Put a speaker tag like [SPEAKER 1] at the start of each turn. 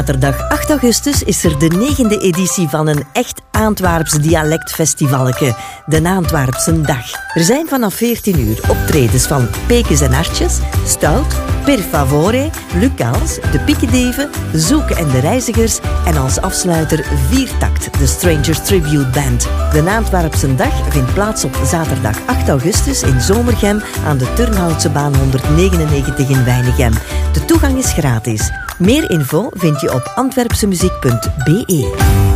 [SPEAKER 1] Zaterdag 8 augustus is er de 9e editie van een echt Antwerps dialectfestivalke, de Antwerpse Dag. Er zijn vanaf 14 uur optredens van Pekes en Artjes, Stout, Per Favore, Lucas, de Piekendeven, Zoeken en de Reizigers en als afsluiter Viertakt, de Strangers Tribute Band. De Antwerpse Dag vindt plaats op zaterdag 8 augustus in Zomergem aan de Turnhoutse-baan 199 in Weinigem. De toegang is gratis. Meer info vind je op antwerpsemuziek.be.